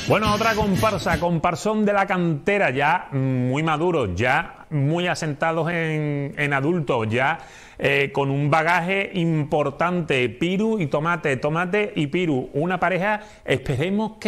Bueno, otra comparsa, comparsón de la cantera, ya muy maduros, ya muy asentados en adultos, ya con un bagaje importante, Piru y Tomate, Tomate y Piru, una pareja, esperemos que